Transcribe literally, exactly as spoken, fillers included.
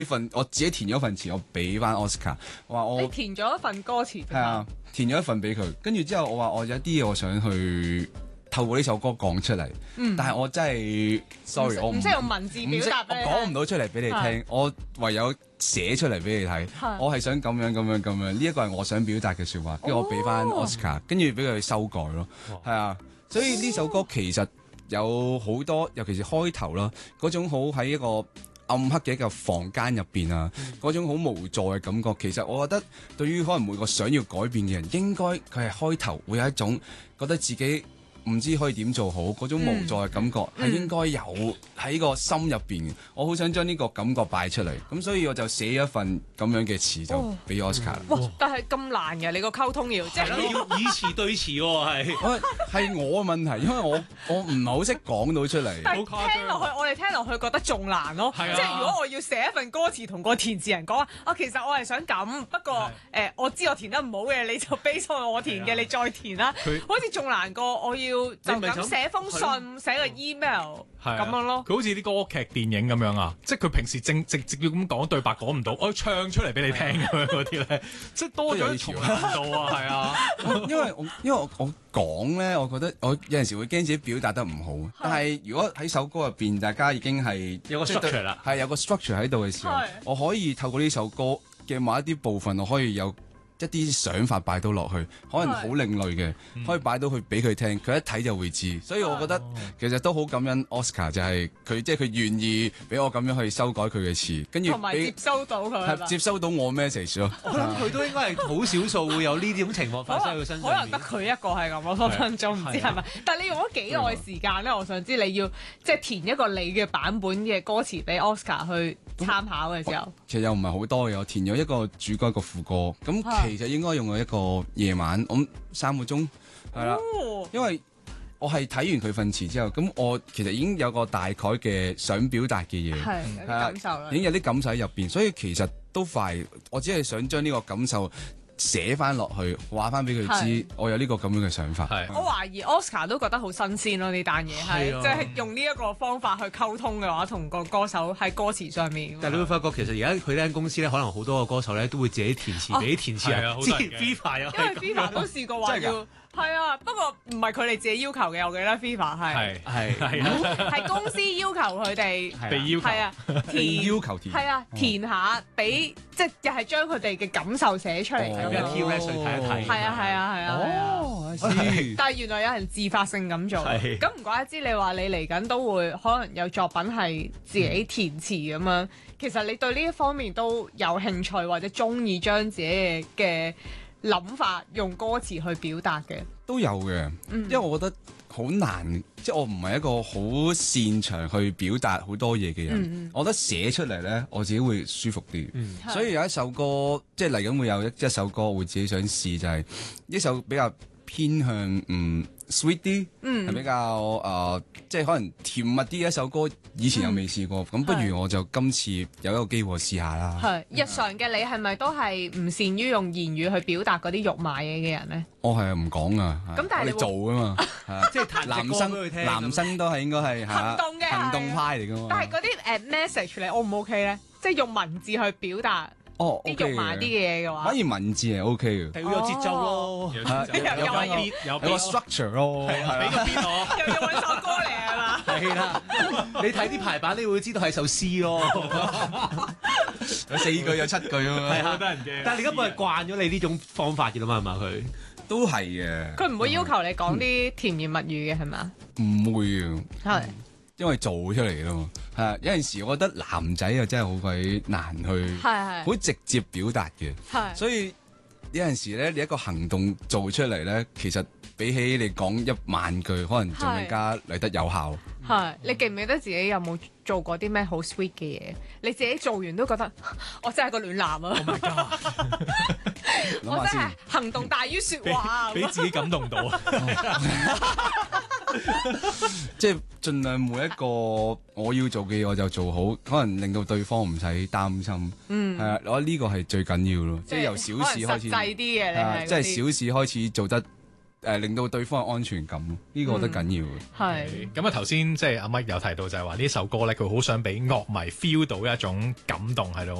份我自己填咗份詞，我俾翻 Oscar， 我話我你填咗一份歌詞， 係啊，填咗一份俾佢，跟住之後我話我有啲嘢我想去透過呢首歌講出嚟， 嗯、 但係我真係 sorry，我唔識用文字表達俾你聽， 我講唔到出嚟俾你聽，我唯有寫出嚟俾你睇，我係想咁樣咁樣咁樣，呢一個係我想表達嘅説話，跟住我俾翻 Oscar，跟住俾佢修改咯，係啊，所以呢首歌其實有好多，尤其是開頭啦，嗰種好喺一個暗黑嘅一個房間入邊啊，嗰、嗯、種好無助嘅感覺，其實我覺得對於可能每個想要改變嘅人，應該佢係開頭會有一種覺得自己唔知可以點做好，嗰種無助嘅感覺係、嗯、應該有喺個心入邊。我好想將呢個感覺擺出嚟，咁所以我就寫一份咁樣嘅詞就俾 Oscar。 哇！但係咁難嘅，你個溝通要即係要以詞對詞喎，係係我嘅問題，因為我我唔係好識講到出嚟。 但係聽落去，我哋聽落去覺得仲難咯。 係啊、 即係如果我要寫一份歌詞同個填詞人講啊，其實我係想咁，不過誒、呃，我知我填得唔好嘅，你就俾錯我填嘅，你再填啦。好似仲難過我要就咁寫封信，寫個 email 咁樣咯。 佢好似啲歌劇電影咁樣啊，即係佢平時正直直要咁講對白講唔到，我要唱出嚟俾你聽咁樣嗰啲咧，即係多咗重難度啊，係啊。 因為我因為我我講咧，我覺得我有陣時會驚自己表達得唔好，但係如果喺首歌入邊，大家已經係有個 structure 啦， 係有個 structure 喺度嘅時候，我可以透過呢首歌嘅某一啲部分，我可以有一啲想法擺到落去，可能好另類嘅，可以擺到去俾佢聽，佢一睇就會知。所以我覺得其實都好感恩 Oscar， 就係佢即係佢願意俾我咁樣去修改佢嘅詞，跟住同埋接收到佢， 接收到我 message 咯。 我諗佢都應該係好少數會有呢啲咁情況發生喺佢身上。 可能得佢一個係咁咯，分分鐘唔知係咪？但係你用咗幾耐時間咧？我想知你要即係填一個你嘅版本嘅歌詞俾 Oscar 去參考嘅時候。 其實又唔係好多嘅，我填咗一個主歌一個副歌，咁其實應該用咗一個夜晚，我諗三個鐘係啦，因為我係睇完佢份詞之後，咁我其實已經有個大概嘅想表達嘅嘢， 係有啲感受啦， 已經有啲感受喺入邊，所以其實都快，我只係想將呢個感受寫翻落去，話翻俾佢知，我有呢個咁樣嘅想法。 我懷疑 Oscar 都覺得好新鮮咯，呢單嘢係即係用呢一個方法去溝通嘅話，同個歌手喺歌詞上面。 但係你會發覺其實而家佢呢間公司咧，可能好多個歌手咧都會自己填詞俾填詞人，之前 Viva 又因為 Viva 都試過話要。係啊，不過唔係佢哋自己要求嘅，我記得 Viva 係係係係公司要求佢哋被要求， 係啊填要求填係啊填下俾即係又係將佢哋嘅感受寫出嚟咁樣。 有 T-Rex 去睇一睇。 係啊係啊係啊。 哦， 但係原來有人自發性咁做，咁唔怪得知你話你嚟緊都會可能有作品係自己填詞咁樣。其實你對呢一方面都有興趣或者中意將自己嘅諗法用歌詞去表達嘅都有嘅，嗯、因為我覺得好難，即係我唔係一個好擅長去表達好多嘢嘅人。嗯、我覺得寫出嚟咧，我自己會舒服啲。嗯、所以有一首歌，即係嚟緊會有一一首歌，我會自己想試，就係、是、一首比較偏向嗯 sweet 啲，係、嗯、比較誒、呃，即係可能甜蜜啲嘅一首歌。以前又未試過，咁、嗯、不如我就今次有一個機會試下啦。 係日常嘅你係咪都係唔善於用言語去表達嗰啲肉麻嘢嘅人咧？ 我係唔講啊， 咁但係你做㗎嘛， 即係男生男生都係應該係行動嘅行動派嚟㗎嘛。 但係嗰啲誒 message 你 O 唔 OK 咧？即係用文字去表達。 哦， 啲肉麻啲嘅嘢嘅話， 反而文字係 O K 嘅， 係會有節奏咯， 有有個 beat，有個 structure 咯， 係啊，俾個 beat 我， 又要揾首歌嚟係嘛？ 係啦，你睇啲排版，你會知道係首詩咯， 有四句有七句啊嘛， 係啊，得人驚。但係你根本係慣咗你呢種方法嘅啦嘛，係嘛佢？ 都係嘅。 佢唔會要求你講啲甜言蜜語嘅係嘛？ 唔會啊， 係。 因為做出嚟嘅咯，係啊，有陣時我覺得男仔啊真係好鬼難去，係係，好直接表達嘅，係，所以有陣時咧，你一個行動做出嚟咧，其實比起你講一萬句，可能仲更加嚟得有效。 係，你記唔記得自己有冇做過啲咩好 sweet 嘅嘢？你自己做完都覺得我真係個暖男啊 ！Oh my god！ 我真係行動大於説話， 俾自己感動到啊！ 即係盡量每一個我要做嘅嘢我就做好，可能令到對方唔使擔心。嗯，係啊，我覺得呢個係最緊要咯，即係由小事開始， 實際啲嘅，你係即係小事開始做得誒令到對方有安全感咯，呢、這個我覺得緊要嘅。 係咁啊頭先即係阿 Mike 有提到就係話呢首歌咧，佢好想俾樂迷 feel 到一種感動喺度。